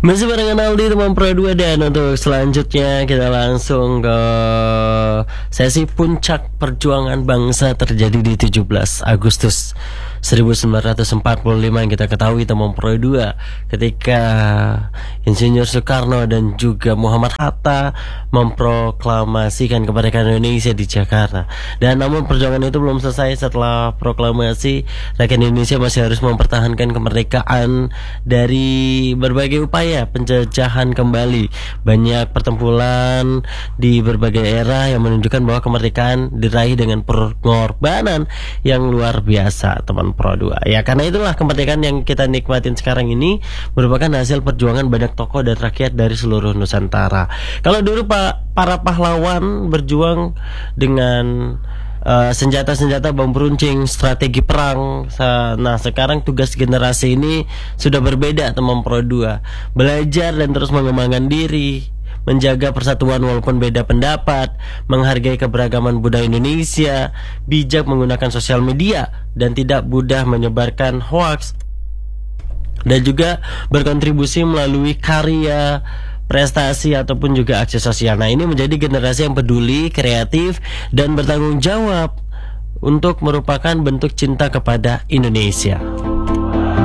Masih barengan Aldi teman Pro 2, dan untuk selanjutnya kita langsung ke sesi puncak perjuangan bangsa terjadi di 17 Agustus 1945 yang kita ketahui teman Pro 2, ketika Insinyur Soekarno dan juga Muhammad Hatta memproklamasikan kemerdekaan Indonesia di Jakarta. Dan namun perjuangan itu belum selesai. Setelah proklamasi, rakyat Indonesia masih harus mempertahankan kemerdekaan dari berbagai upaya penjajahan kembali. Banyak pertempuran di berbagai era yang menunjukkan bahwa kemerdekaan diraih dengan pengorbanan yang luar biasa teman Pro 2. Ya, karena itulah kemerdekaan yang kita nikmatin sekarang ini merupakan hasil perjuangan banyak tokoh dan rakyat dari seluruh Nusantara. Kalau dulu para pahlawan berjuang dengan senjata-senjata bom beruncing, strategi perang. Nah, sekarang tugas generasi ini sudah berbeda teman Pro 2. Belajar dan terus mengembangkan diri, menjaga persatuan walaupun beda pendapat, menghargai keberagaman budaya Indonesia, bijak menggunakan sosial media, dan tidak mudah menyebarkan hoaks, dan juga berkontribusi melalui karya, prestasi ataupun juga aksi sosial. Nah, ini menjadi generasi yang peduli, kreatif, dan bertanggung jawab untuk merupakan bentuk cinta kepada Indonesia.